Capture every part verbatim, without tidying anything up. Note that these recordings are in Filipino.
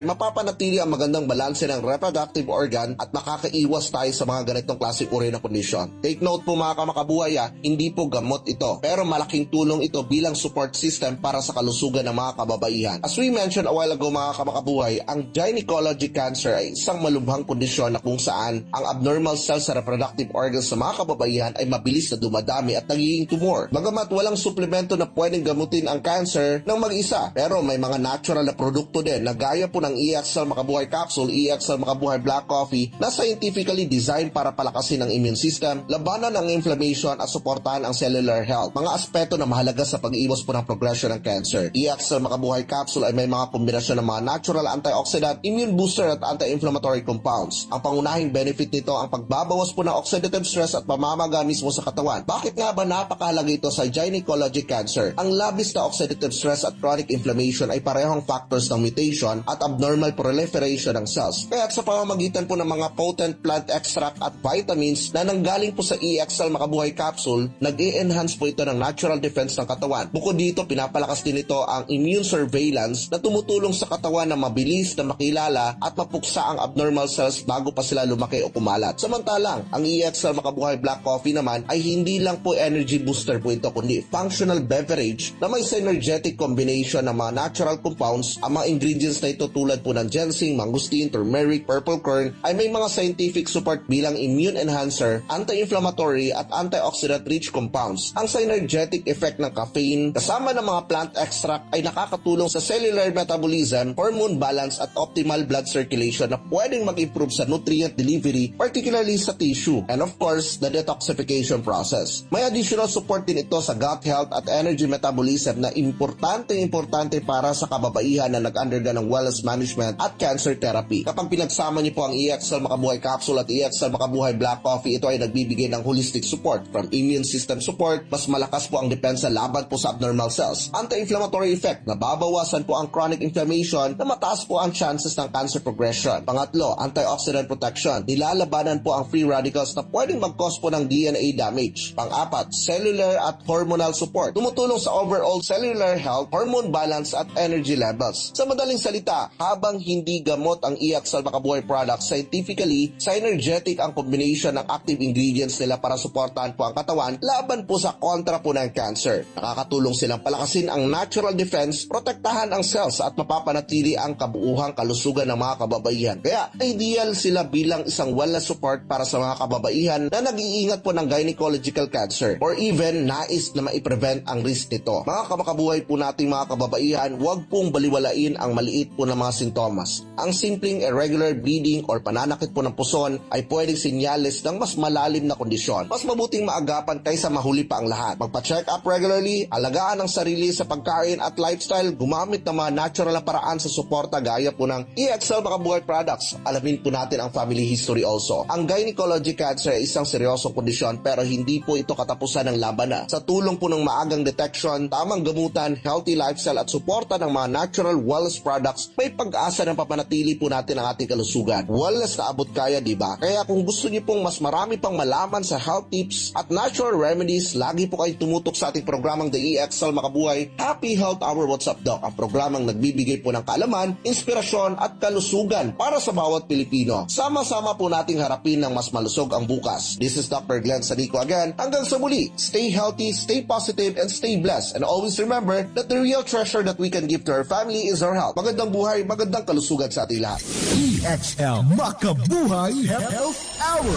mapapanatili ang magandang balanse ng reproductive organ at makakaiwas tayo sa mga ganitong klaseng uri ng kondisyon. Take note po mga kamakabuhay, ah, hindi po gamot ito, pero malaking tulong ito bilang support system para sa kalusugan ng mga kababaihan. As we mentioned a while ago mga kamakabuhay, ang gynecology cancer ay isang malubhang kondisyon na kung saan ang abnormal cells sa reproductive organs sa mga kababaihan ay mabilis na dumadami at nagiging tumor. Bagamat walang suplemento na pwedeng gamutin ang cancer ng mag-isa, pero may mga natural na produkto din na gaya po ng E X L Makabuhay Capsule, E X L Makabuhay Black Coffee na scientifically designed para palakasin ang immune system, labanan ang inflammation at suportahan ang cellular health. Mga aspeto na mahalaga sa pag-iwas po ng progression ng cancer. E X L Makabuhay Capsule ay may mga kombinasyon ng mga natural antioxidant, immune booster at anti-inflammatory compounds. Ang pangunahing benefit nito ang pagbabawas po ng oxidative stress at pamamaga mismo sa katawan. Bakit nga ba napakahalaga ito sa gynecology cancer? Ang labis na oxidative stress at chronic inflammation ay parehong factors ng mutation at abnormal proliferation ng cells. Kaya sa pamamagitan po ng mga potent plant extract at vitamins na nanggaling po sa E X L Makabuhay Capsule, nag-i-enhance po ito ng natural defense ng katawan. Bukod dito, pinapalakas din ito ang immune surveillance na tumutulong sa katawan na mabilis na makilala at mapuksa ang abnormal cells bago pa sila lumaki o kumalat. Samantalang, ang E X L Makabuhay Black Coffee naman ay hindi lang po energy booster po ito, kundi functional beverage na may synergetic combination ng mga natural compounds. Ang mga ingredients na ito tulad po ng ginseng, mangosteen, turmeric, purple curd ay may mga scientific support bilang immune enhancer, anti-inflammatory at antioxidant rich compounds. Ang synergetic effect ng caffeine kasama ng mga plant extract ay nakakatulong sa cellular metabolism, hormone balance at optimal blood circulation na pwedeng mag-improve sa nutrient delivery, particularly sa tissue, and of course, the detoxification process. May additional support din ito sa gut health at energy metabolism na importante-importante para sa kababaihan na nag-undergo ng wellness management at cancer therapy. Kapag pinagsama niyo po ang E X L Makabuhay Capsule at E X L Makabuhay Black Coffee, ito ay nagbibigay ng holistic support from immune system support, mas malakas po ang depensa laban po sa abnormal cells, anti-inflammatory effect, nababawasan po ang chronic inflammation na mataas po ang chances ng cancer progression. Pangatlo, antioxidant protection, nilalabanan po ang free radicals na pwedeng mag-cause po ng D N A damage. Pang-apat, cellular at hormonal support, tumutulong sa overall cellular health, hormone balance at energy levels. Sa madaling salita, habang hindi gamot ang E X L Makabuhay products, scientifically, synergetic ang combination ng active ingredients nila para suportahan po ang katawan laban po sa kontra po ng cancer. Nakakatulong silang palakasin ang natural defense, protektahan ang cells at mapapanatili ang kabuuhang kalusugan ng mga kababaihan. Kaya ideal sila bilang isang wellness support para sa mga kababaihan na nag-iingat po ng gynecological cancer or even nais na maiprevent ang risk nito. Mga kamakabuhay po nating mga kababaihan, huwag pong baliwalain ang maliit po na mga sintomas. Ang simpleng irregular bleeding or pananakit po ng puson ay pwedeng senyales ng mas malalim na kondisyon. Mas mabuting maagapan kaysa mahuli pa ang lahat. Magpa-check up regularly, alagaan ang sarili sa pagkain at lifestyle, gumamit ng mga natural na paraan sa suporta gaya po ng E X L Makabuhay products. Alamin po natin ang family history also. Ang gynecology cancer ay isang seryosong kondisyon pero hindi po ito katapusan ng labanan. Sa tulong po ng maagang detection, tamang gamutan, healthy lifestyle at suporta ng mga natural wellness products, may pag-asa ng papanatili po natin ang ating kalusugan. Wellness na abot kaya, diba? Kaya kung gusto niyo pong mas marami pang malaman sa health tips at natural remedies, lagi po kayong tumutok sa ating programang The E X L Makabuhay Happy Health Hour What's Up Doc, ang programang nagbibigay po ng kaalaman, inspirasyon at kalusugan para sa bawat Pilipino. Sama-sama po nating harapin ng mas malusog ang bukas. This is Doctor Glenn Sanico again. Hanggang sa muli, stay healthy, stay positive, and stay blessed. And always remember that the real treasure that we can give to our family is our health. Magandang buhay, magandang kalusugan sa ating lahat. E X L Makabuhay Health Hour.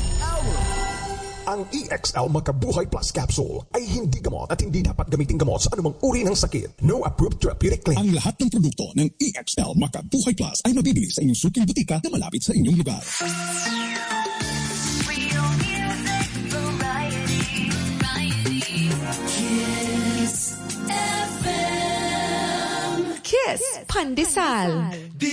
Ang E X L Makabuhay Plus Capsule ay hindi gamot at hindi dapat gamitin gamot sa anumang uri ng sakit. No approved therapeutic claim. Ang lahat ng produkto ng E X L Makabuhay Plus ay mabibili sa inyong suking butika na malapit sa inyong lugar. Kiss Pandesal.